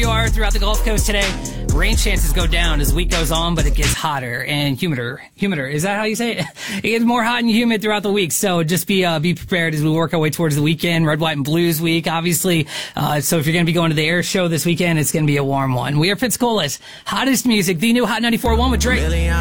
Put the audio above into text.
you are throughout the Gulf Coast today. Rain chances go down as the week goes on, but it gets hotter and humider. Is that how you say it? It gets more hot and humid throughout the week. So just be prepared as we work our way towards the weekend. Red, white, and blues week, obviously. So if you're going to be going to the air show this weekend, it's going to be a warm one. We are Fitz Colas, hottest music, the new Hot 94.1 with Drake.